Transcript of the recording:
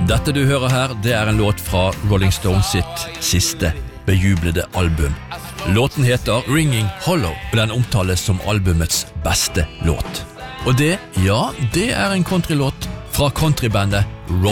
Dette du hører her, det en låt fra Rolling Stones sitt siste bejublede album. Låten heter Ringing Hollow, og den omtales som albumets beste låt. Og det, ja, det en countrylåt fra countrybandet Rolling